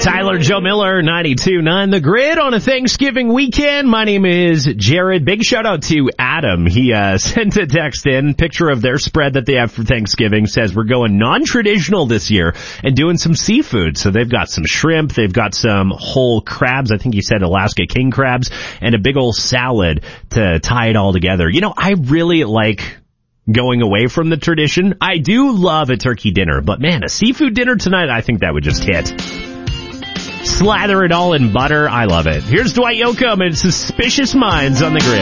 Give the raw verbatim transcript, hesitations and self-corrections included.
Tyler, Joe Miller, ninety-two point nine The Grid on a Thanksgiving weekend. My name is Jared. Big shout out to Adam. He uh, sent a text in, picture of their spread that they have for Thanksgiving. Says we're going non-traditional this year and doing some seafood. So they've got some shrimp, they've got some whole crabs. I think he said Alaska king crabs, and a big old salad to tie it all together. You know, I really like going away from the tradition. I do love a turkey dinner, but man, a seafood dinner tonight, I think that would just hit. Slather it all in butter. I love it. Here's Dwight Yoakam and Suspicious Minds on the Grid.